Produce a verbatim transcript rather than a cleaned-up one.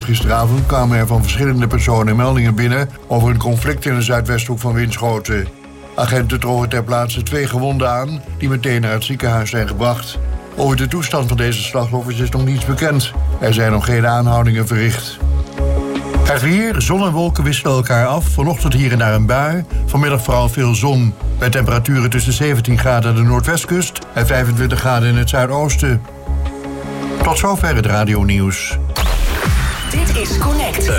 Gisteravond kwamen er van verschillende personen meldingen binnen over een conflict in de zuidwesthoek van Winschoten. Agenten troffen ter plaatse twee gewonden aan die meteen naar het ziekenhuis zijn gebracht. Over de toestand van deze slachtoffers is nog niets bekend. Er zijn nog geen aanhoudingen verricht. Het weer, zon en wolken wisselen elkaar af. Vanochtend hier en daar een bui. Vanmiddag vooral veel zon. Bij temperaturen tussen zeventien graden aan de noordwestkust en vijfentwintig graden in het zuidoosten. Tot zover het radionieuws. Dit is Connect.